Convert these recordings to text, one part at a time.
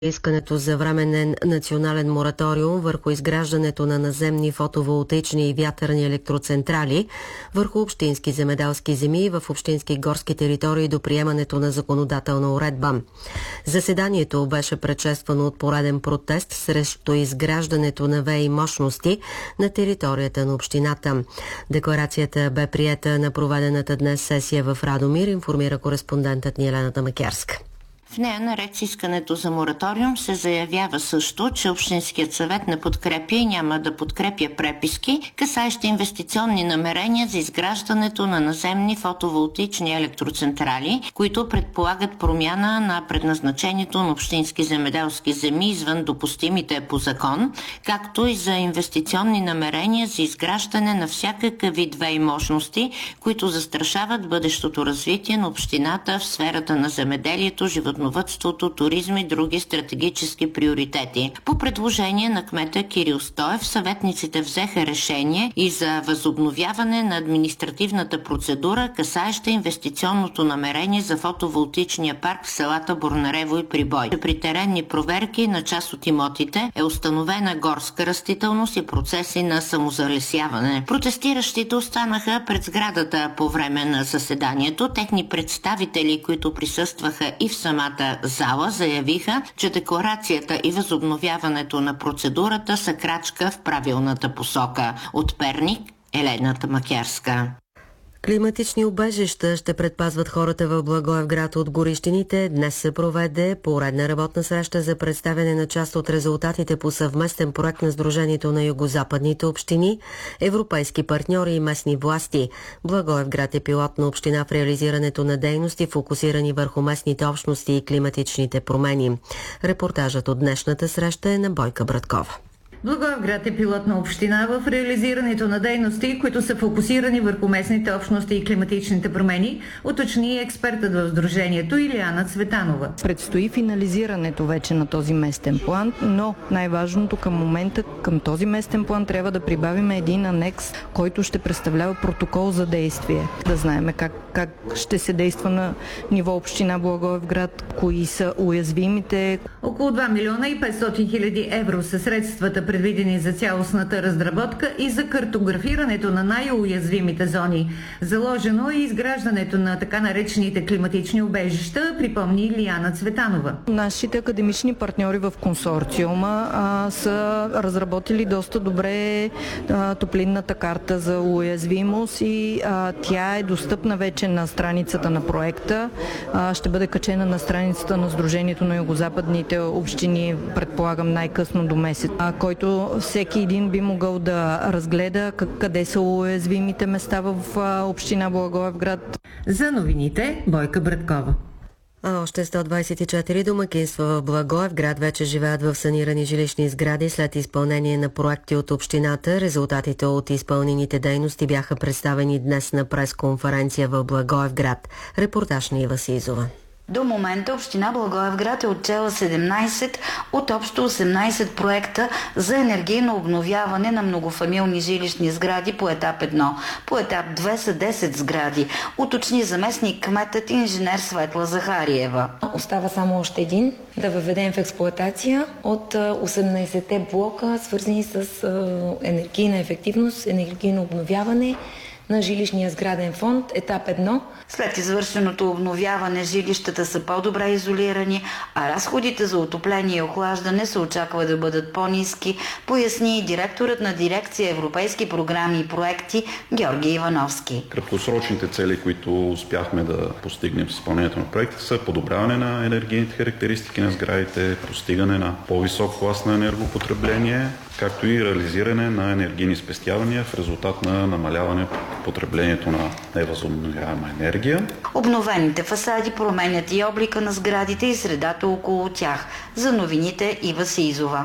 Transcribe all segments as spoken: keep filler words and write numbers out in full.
Искането за временен национален мораториум върху изграждането на наземни фотоволтаични и вятърни електроцентрали върху общински земеделски земи в общински горски територии до приемането на законодателна уредба. Заседанието беше предшествано от пореден протест срещу изграждането на ВЕИ мощности на територията на общината. Декларацията бе приета на проведената днес сесия в Радомир, информира кореспондентът ни Елена Дамакярска. В нея, наред с искането за мораториум, се заявява също, че Общинският съвет не подкрепя и няма да подкрепя преписки, касаещи инвестиционни намерения за изграждането на наземни фотоволтаични електроцентрали, които предполагат промяна на предназначението на общински земеделски земи извън допустимите по закон, както и за инвестиционни намерения за изграждане на всякакъв вид ВЕИ мощности, които застрашават бъдещото развитие на общината в сферата на земеделието, животновъдството, туризма и други стратегически приоритети. По предложение на кмета Кирил Стоев, съветниците взеха решение и за възобновяване на административната процедура, касаеща инвестиционното намерение за фотоволтаичния парк в селата Борнарево и Прибой. При теренни проверки на част от имотите е установена горска растителност и процеси на самозалесяване. Протестиращите останаха пред сградата по време на заседанието. Техни представители, които присъстваха и в самата зала, заявиха, че декларацията и възобновяването на процедурата са крачка в правилната посока. От Перник, Елена Дамакярска. Климатични убежища ще предпазват хората в Благоевград от горищините. Днес се проведе поредна работна среща за представяне на част от резултатите по съвместен проект на Сдружението на югозападните общини, европейски партньори и местни власти. Благоевград е пилотна община в реализирането на дейности, фокусирани върху местните общности и климатичните промени. Репортажът от днешната среща е на Бойка Браткова. Благоевград е пилотна община в реализирането на дейности, които са фокусирани върху местните общности и климатичните промени, уточни експертът в Сдружението Илияна Цветанова. Предстои финализирането вече на този местен план, но най-важното към момента, към този местен план трябва да прибавим един анекс, който ще представлява протокол за действие. Да знаем как, как ще се действа на ниво община Благоевград, кои са уязвимите. Около два милиона и петстотин хиляди евро са средствата, предвидени за цялостната разработка и за картографирането на най-уязвимите зони. Заложено е изграждането на така наречените климатични убежища, припомни Илияна Цветанова. Нашите академични партньори в консорциума а, са разработили доста добре а, топлинната карта за уязвимост и а, тя е достъпна вече на страницата на проекта. А, ще бъде качена на страницата на Сдружението на югозападните общини, предполагам най-късно до месец, а, който всеки един би могъл да разгледа къде са уязвимите места в община Благоевград. За новините Бойка Браткова. А още сто двадесет и четири домакинства в Благоевград вече живеят в санирани жилищни сгради след изпълнение на проекти от общината. Резултатите от изпълнените дейности бяха представени днес на пресконференция в Благоевград. Репортаж на Ива Сизова. До момента община Благоевград е отчела седемнадесет от общо осемнадесет проекта за енергийно обновяване на многофамилни жилищни сгради по етап едно. По етап две са десет сгради, уточни заместник кметът инженер Светла Захариева. Остава само още един да въведем в експлоатация от осемнадесетте блока, свързани с енергийна ефективност, енергийно обновяване на жилищния сграден фонд, етап едно. След извършеното обновяване жилищата са по-добре изолирани, а разходите за отопление и охлаждане се очаква да бъдат по-ниски, поясни и директорът на дирекция Европейски програми и проекти Георги Ивановски. Краткосрочните цели, които успяхме да постигнем с изпълнението на проекта, са подобряване на енергийните характеристики на сградите, постигане на по-висок клас на енергопотребление, както и реализиране на енергийни спестявания в резултат на намаляване потреблението на невъзобновяема енергия. Обновените фасади променят и облика на сградите и средата около тях. За новините Ива Сизова.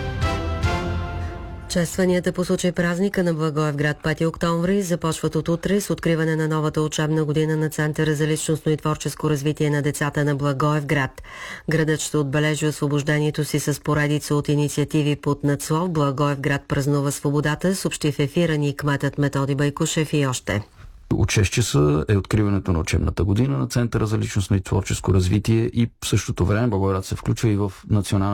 Честванията по случай празника на Благоевград пети октомври започват от утре с откриване на новата учебна година на Центъра за личностно и творческо развитие на децата на Благоевград. Градът ще отбележи освобождението си с поредица от инициативи под надслов «Благоевград празнува свободата», съобщи в ефира ни кметът Методи Байкушев и още. От шест часа е откриването на учебната година на Центъра за личностно и творческо развитие и в същото време Благоевград се включва и в националната